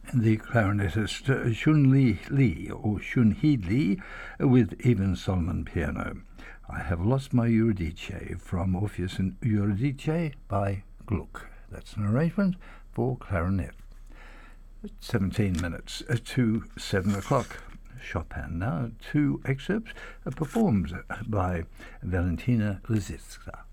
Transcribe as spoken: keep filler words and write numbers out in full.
the clarinetist uh, Shun Lee Lee, or Shun Hee Lee, with Even Solomon piano. I Have Lost My Eurydice from Orpheus and Eurydice by Gluck. That's an arrangement for clarinet. seventeen minutes to seven o'clock. Chopin now. Two excerpts uh, performed by Valentina Lisitsa.